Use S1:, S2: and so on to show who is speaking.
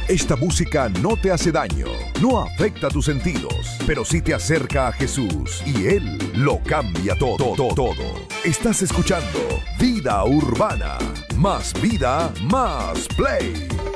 S1: Esta música no te hace daño, no afecta tus sentidos, pero sí te acerca a Jesús y Él lo cambia todo, todo. Estás escuchando Vida Urbana. Más vida, más play.